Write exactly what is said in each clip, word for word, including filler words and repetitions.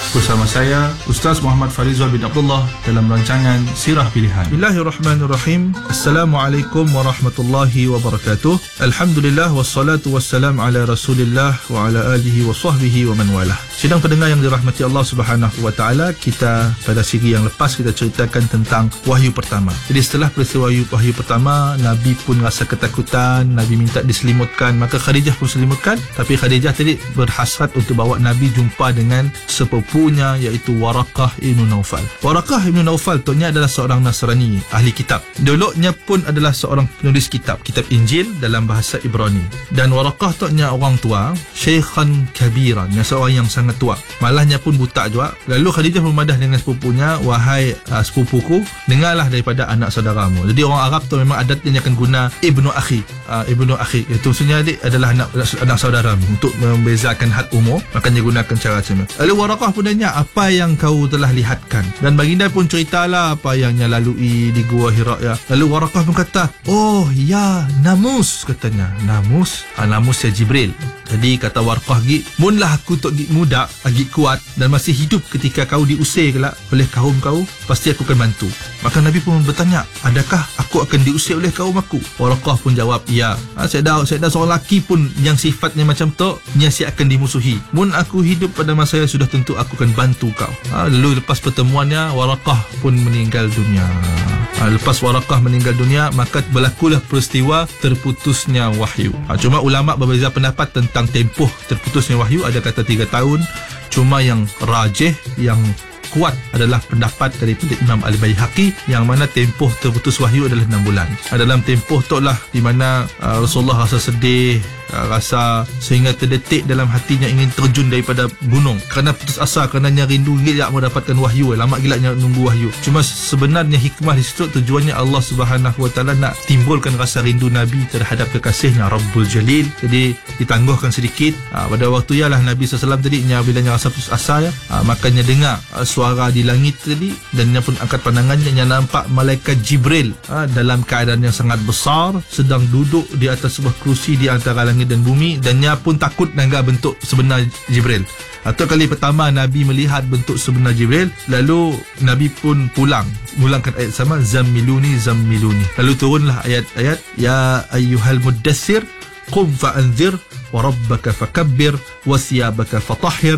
bersama saya Ustaz Muhammad Farizal bin Abdullah dalam rancangan Sirah Pilihan. Bismillahirrahmanirrahim. Assalamualaikum warahmatullahi wabarakatuh. Alhamdulillah wassalatu wassalam ala Rasulillah wa ala alihi wa sahbihi wa man walah. Sidang pendengar yang dirahmati Allah Subhanahu wa taala, kita pada siri yang lepas kita ceritakan tentang wahyu pertama. Jadi setelah peristiwa wahyu, wahyu pertama, Nabi pun rasa ketakutan, Nabi minta diselimutkan, maka Khadijah pun selimutkan. Tapi Khadijah tadi berhasrat untuk bawa Nabi jumpa dengan sepupunya, iaitu Waraqah ibn Naufal. Waraqah ibn Naufal tu adalah seorang Nasrani, ahli kitab. Dulunya pun adalah seorang penulis kitab, kitab Injil dalam bahasa Ibrani. Dan Waraqah tu orang tua, syekhan kabiran, seorang yang sangat tua, malahnya pun buta juga. Lalu Khadijah memadah dengan sepupunya, wahai uh, sepupuku, dengarlah daripada anak saudaramu. Jadi orang Arab tu memang adatnya akan guna ibnu akhi, uh, ibnu akhi itu maksudnya dia adalah anak anak saudaramu untuk membezakan had umur, makanya gunakan cara macam tu. Lalu Waraqah pun tanya, apa yang kau telah lihatkan? Dan baginda pun ceritalah apa yang dia lalui di Gua Hira ya. Lalu Waraqah pun kata, oh ya, namus, katanya. Namus, ha, namus ya Jibril. Jadi kata Waraqah, gi munlah aku tok gi muda, agi kuat dan masih hidup ketika kau diusir kelak oleh kaum kau, pasti aku akan bantu. Maka Nabi pun bertanya, adakah aku akan diusir oleh kaum aku? Waraqah pun jawab, ya. Ha, saya dah saya dah seorang lelaki pun yang sifatnya macam tu, nya si akan dimusuhi. Mun aku hidup pada masa yang sudah tentu aku akan bantu kau. Ha, lalu lepas pertemuannya, Waraqah pun meninggal dunia. Ha, lepas Waraqah meninggal dunia, maka berlakulah peristiwa terputusnya wahyu. Ha, cuma ulama berbeza pendapat tentang tempoh terputusnya wahyu. Ada kata tiga tahun. Cuma yang rajih, yang kuat adalah pendapat daripada Imam Al-Baihaqi, yang mana tempoh terputus wahyu adalah enam bulan. Dalam tempoh tu lah di mana uh, Rasulullah rasa sedih, uh, rasa sehingga terdetik dalam hatinya ingin terjun daripada gunung kerana putus asa, kerana rindu gila mau dapatkan wahyu. Lama gila nunggu wahyu. Cuma sebenarnya hikmah di situ, tujuannya Allah Subhanahu wa taala nak timbulkan rasa rindu Nabi terhadap kekasihnya Rabbul Jalil. Jadi ditangguhkan sedikit. uh, pada waktu ialah Nabi sallallahu alaihi wasallam tadi nya bila nya rasa putus asa ya, uh, makanya dengar uh, suara di langit tadi, dan dia pun angkat pandangannya, dia nampak malaikat Jibril ha, dalam keadaan yang sangat besar, sedang duduk di atas sebuah kerusi di antara langit dan bumi, dan dia pun takut dengan bentuk sebenar Jibril. Atau kali pertama Nabi melihat bentuk sebenar Jibril, lalu Nabi pun pulang mengulangkan ayat sama, zammiluni zammiluni. Lalu turunlah ayat-ayat, ya ayyuhal muddassir qum fa'anzir wa rabbaka fakabbir wa thiyabaka fatahhir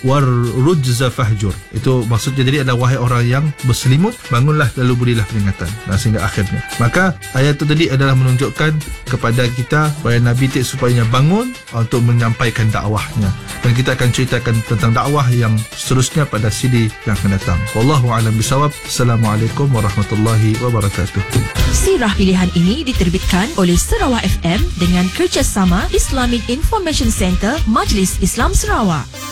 warujza fahjur. Itu maksudnya jadi adalah, wahai orang yang berselimut, bangunlah lalu berilah peringatan. Nah, sehingga akhirnya. Maka ayat itu tadi adalah menunjukkan kepada kita supaya Nabi tik supaya bangun untuk menyampaikan dakwahnya. Dan kita akan ceritakan tentang dakwah yang seterusnya pada C D yang akan datang. Wallahu a'lam bishawab. Assalamualaikum warahmatullahi wabarakatuh. Sirah pilihan ini diterbitkan oleh Sarawak F M dengan kerjasama Islamic Information Center Majlis Islam Sarawak.